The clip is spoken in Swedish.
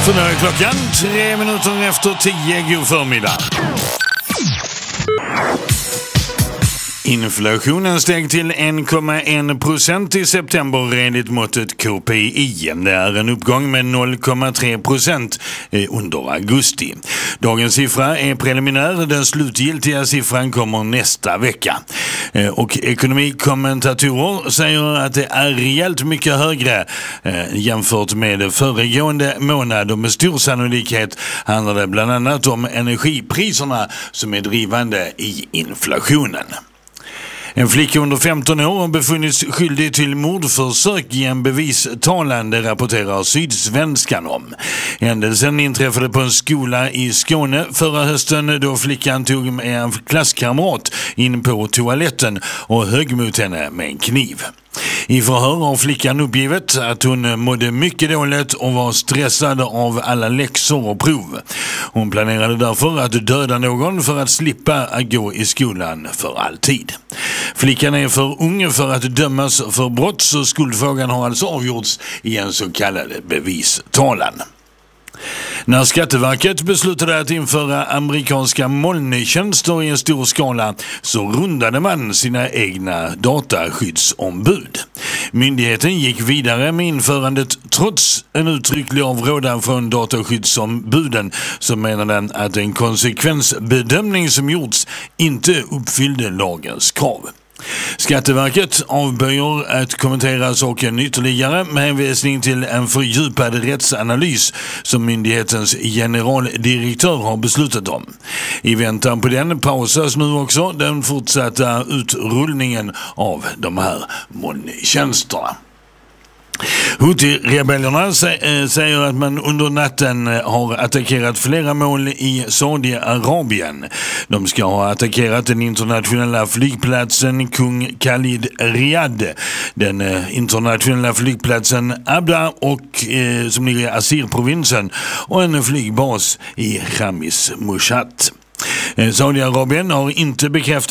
För nu är klockan 3 minuter efter 10. God förmiddag. Inflationen steg till 1,1% i september enligt måttet KPI. Det är en uppgång med 0,3% under augusti. Dagens siffra är preliminär. Den slutgiltiga siffran kommer nästa vecka. Och ekonomikommentatorer säger att det är rejält mycket högre jämfört med föregående månad. Och med stor sannolikhet handlar det bland annat om energipriserna som är drivande i inflationen. En flicka under 15 år har befunnits skyldig till mordförsök i en bevistalan, det rapporterar Sydsvenskan om. Händelsen inträffade på en skola i Skåne förra hösten då flickan tog med en klasskamrat in på toaletten och högg mot henne med en kniv. I förhör har flickan uppgivet att hon mådde mycket dåligt och var stressad av alla läxor och prov. Hon planerade därför att döda någon för att slippa att gå i skolan för alltid. Flickan är för ung för att dömas för brott, så skuldfrågan har alltså avgjorts i en så kallad bevistalan. När Skatteverket beslutade att införa amerikanska molntjänster i en stor skala så rundade man sina egna dataskyddsombud. Myndigheten gick vidare med införandet trots en uttrycklig avrådan från dataskyddsombuden som menade att en konsekvensbedömning som gjorts inte uppfyllde lagens krav. Skatteverket avböjer att kommentera saken ytterligare med hänvisning till en fördjupad rättsanalys som myndighetens generaldirektör har beslutat om. I väntan på den pausas nu också den fortsatta utrullningen av de här molntjänsterna. Houthi-rebellerna säger att man under natten har attackerat flera mål i Saudiarabien. De ska ha attackerat den internationella flygplatsen Kung Khalid Riyadh, den internationella flygplatsen Abda och som ligger i Asir-provinsen och en flygbas i Khamis Mushat. Saudiarabien har inte bekräftat